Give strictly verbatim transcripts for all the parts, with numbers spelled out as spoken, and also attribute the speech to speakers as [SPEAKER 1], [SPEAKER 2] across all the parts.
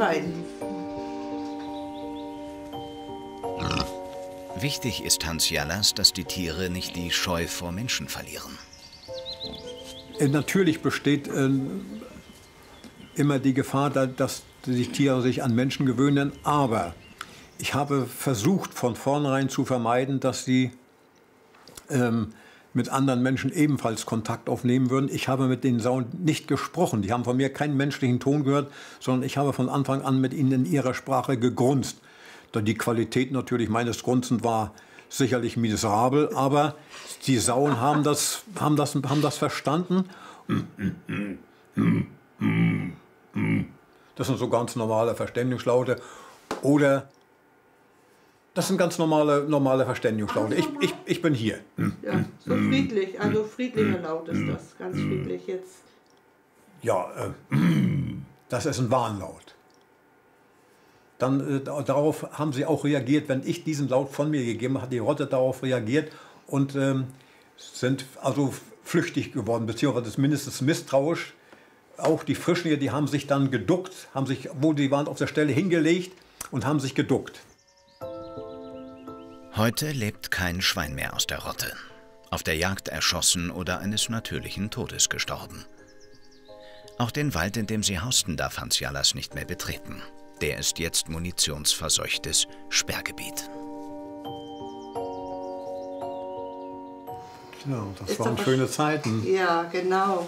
[SPEAKER 1] rein.
[SPEAKER 2] Wichtig ist Hans Jallas, dass die Tiere nicht die Scheu vor Menschen verlieren.
[SPEAKER 3] Natürlich besteht äh, immer die Gefahr, dass die Tiere sich an Menschen gewöhnen. Aber ich habe versucht, von vornherein zu vermeiden, dass sie ähm, mit anderen Menschen ebenfalls Kontakt aufnehmen würden. Ich habe mit den Sauen nicht gesprochen. Die haben von mir keinen menschlichen Ton gehört, sondern ich habe von Anfang an mit ihnen in ihrer Sprache gegrunzt. Die Qualität natürlich meines Grunzens war sicherlich miserabel, aber die Sauen haben das, haben das, haben das verstanden. Das sind so ganz normale Verständigungslaute. Oder das sind ganz normale, normale Verständigungslaute. Ich, ich, ich bin hier.
[SPEAKER 1] Ja, so friedlich, also friedlicher Laut ist das, ganz friedlich jetzt.
[SPEAKER 3] Ja, äh, das ist ein Warnlaut. Dann äh, darauf haben sie auch reagiert, wenn ich diesen Laut von mir gegeben habe, hat die Rotte darauf reagiert und ähm, sind also flüchtig geworden, beziehungsweise mindestens misstrauisch. Auch die Frischen hier, die haben sich dann geduckt, haben sich, wo die waren, auf der Stelle hingelegt und haben sich geduckt.
[SPEAKER 2] Heute lebt kein Schwein mehr aus der Rotte. Auf der Jagd erschossen oder eines natürlichen Todes gestorben. Auch den Wald, in dem sie hausten, darf Hans Jallas nicht mehr betreten. Der ist jetzt munitionsverseuchtes Sperrgebiet.
[SPEAKER 3] Ja, das ist waren schöne Zeiten.
[SPEAKER 1] Ja, genau.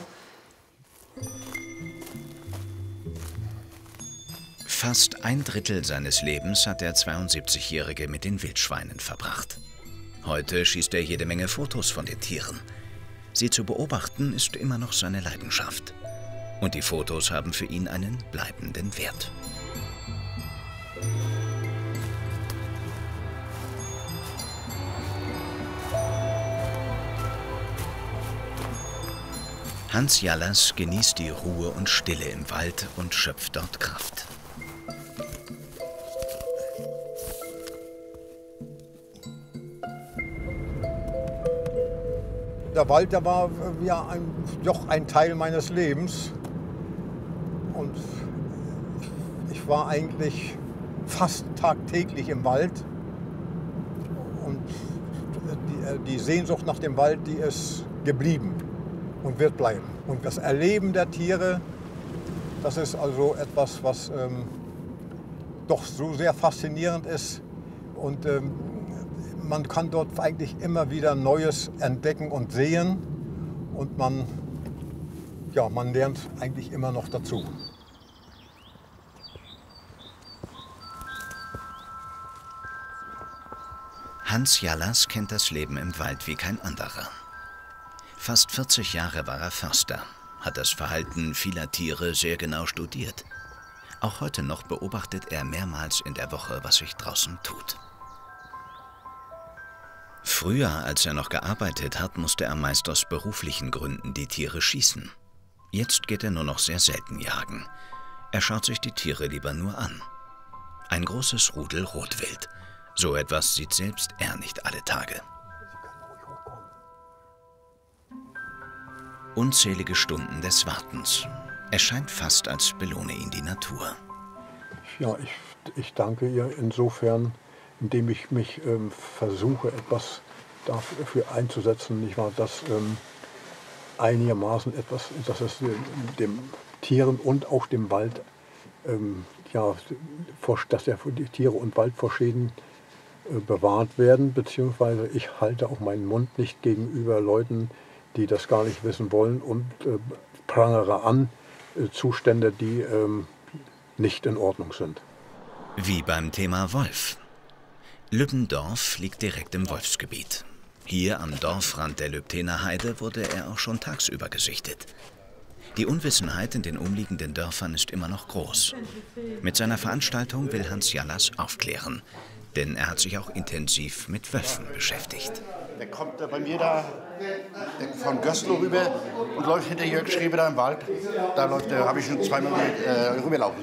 [SPEAKER 2] Fast ein Drittel seines Lebens hat der zweiundsiebzigjährige mit den Wildschweinen verbracht. Heute schießt er jede Menge Fotos von den Tieren. Sie zu beobachten ist immer noch seine Leidenschaft. Und die Fotos haben für ihn einen bleibenden Wert. Hans Jallas genießt die Ruhe und Stille im Wald und schöpft dort Kraft.
[SPEAKER 3] Der Wald, der war ja ein, doch ein Teil meines Lebens. Und ich war eigentlich fast tagtäglich im Wald. Und die, die Sehnsucht nach dem Wald, die ist geblieben und wird bleiben. Und das Erleben der Tiere, das ist also etwas, was ähm, doch so sehr faszinierend ist. Und ähm, man kann dort eigentlich immer wieder Neues entdecken und sehen. Und man, ja, man lernt eigentlich immer noch dazu.
[SPEAKER 2] Hans Jallas kennt das Leben im Wald wie kein anderer. Fast vierzig Jahre war er Förster, hat das Verhalten vieler Tiere sehr genau studiert. Auch heute noch beobachtet er mehrmals in der Woche, was sich draußen tut. Früher, als er noch gearbeitet hat, musste er meist aus beruflichen Gründen die Tiere schießen. Jetzt geht er nur noch sehr selten jagen. Er schaut sich die Tiere lieber nur an. Ein großes Rudel Rotwild. So etwas sieht selbst er nicht alle Tage. Unzählige Stunden des Wartens. Es scheint fast, als belohne ihn die Natur.
[SPEAKER 3] Ja, ich, ich danke ihr insofern, indem ich mich ähm, versuche, etwas dafür einzusetzen, nicht wahr, dass ähm, einigermaßen etwas, dass es äh, dem Tieren und auch dem Wald, ähm, ja, vor, dass der, die Tiere und Wald vor Schäden äh, bewahrt werden, beziehungsweise ich halte auch meinen Mund nicht gegenüber Leuten, die das gar nicht wissen wollen, und äh, prangere an äh, Zustände, die ähm, nicht in Ordnung sind.
[SPEAKER 2] Wie beim Thema Wolf. Lübbendorf liegt direkt im Wolfsgebiet. Hier am Dorfrand der Lübthener Heide wurde er auch schon tagsüber gesichtet. Die Unwissenheit in den umliegenden Dörfern ist immer noch groß. Mit seiner Veranstaltung will Hans Jallas aufklären, denn er hat sich auch intensiv mit Wölfen beschäftigt.
[SPEAKER 4] Der kommt bei mir da von Gößlow rüber und läuft hinter Jörg Schreber da im Wald. Da läuft, da habe ich schon zweimal äh, rüberlaufen.